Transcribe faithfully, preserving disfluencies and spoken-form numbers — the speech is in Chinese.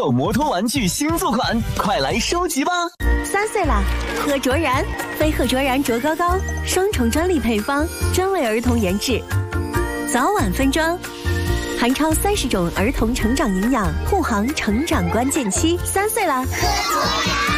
有摩托玩具新作款，快来收集吧！ 三岁啦，喝卓然，非喝卓然卓高高，双重专利配方，专为儿童研制，早晚分装，含超三十种儿童成长营养，护航成长关键期。三岁啦，喝卓然。